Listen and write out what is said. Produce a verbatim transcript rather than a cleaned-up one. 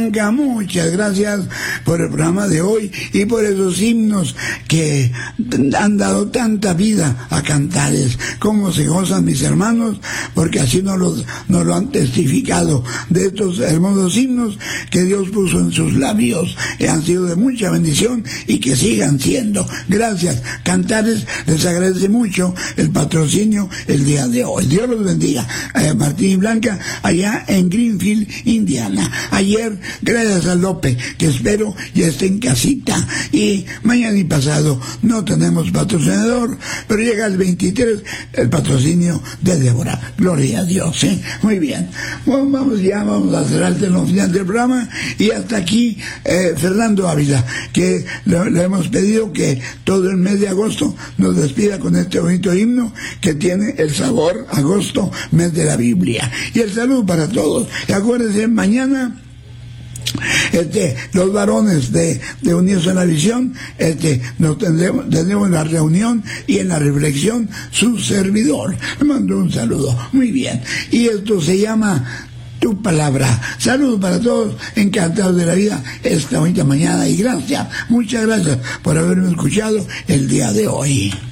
Muchas gracias por el programa de hoy y por esos himnos que han dado tanta vida a Cantares. Cómo se gozan mis hermanos, porque así nos, los, nos lo han testificado de estos hermosos himnos que Dios puso en sus labios, que han sido de mucha bendición y que sigan siendo. Gracias. Cantares les agradece mucho el patrocinio el día de hoy. Dios los bendiga. Eh, Martín y Blanca, allá en Greenfield, Indiana. Ayer, gracias a López, que espero ya esté en casita. Y mañana y pasado no tenemos patrocinador, pero llega el veintitrés el patrocinio de Débora. Gloria a Dios, ¿eh? Muy bien. Bueno, vamos ya, vamos a cerrar el final del programa. Y hasta aquí, eh, Fernando Ávila, que le, le hemos pedido que todo el mes de agosto nos despida con este bonito himno que tiene el sabor agosto, mes de la Biblia. Y el saludo para todos. Y acuérdense, mañana Este, los varones de, de Unidos en la Visión, este, nos tendremos, tendremos en la reunión y en la reflexión su servidor. Le mando un saludo. Muy bien. Y esto se llama Tu Palabra. Saludos para todos, encantados de la vida esta bonita mañana y gracias, muchas gracias por haberme escuchado el día de hoy.